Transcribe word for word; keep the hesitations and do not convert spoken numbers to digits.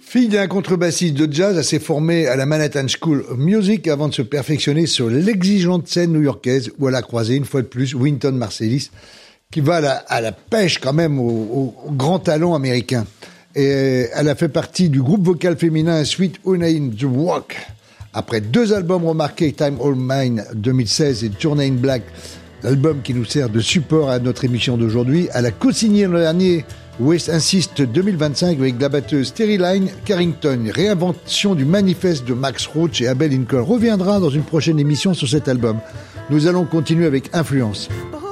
Fille d'un contrebassiste de jazz, elle s'est formée à la Manhattan School of Music avant de se perfectionner sur l'exigeante scène new-yorkaise où elle a croisé une fois de plus Wynton Marsalis, qui va à la, à la pêche quand même au, au, au grand talent américain. Et elle a fait partie du groupe vocal féminin Sweet Honey in the Rock. Après deux albums remarqués, Time All Mine deux mille seize et Journey in Black, l'album qui nous sert de support à notre émission d'aujourd'hui, elle a co-signé l'an dernier West Insist deux mille vingt-cinq avec la batteuse Terry Lyne Carrington. Réinvention du manifeste de Max Roach et Abel Lincoln reviendra dans une prochaine émission sur cet album. Nous allons continuer avec Influence.